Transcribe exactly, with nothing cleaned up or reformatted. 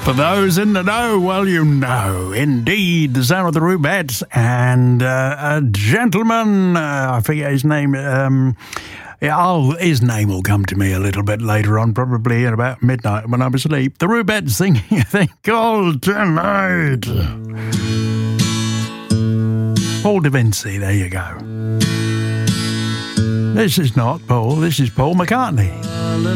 For those in the know, well, you know, indeed, the sound of the Rubettes and uh, a gentleman, uh, I forget his name, um, yeah, oh, his name will come to me a little bit later on, probably at about midnight when I'm asleep. The Rubettes singing a thing called Tonight. Paul Da Vinci, there you go. This is not Paul, this is Paul McCartney.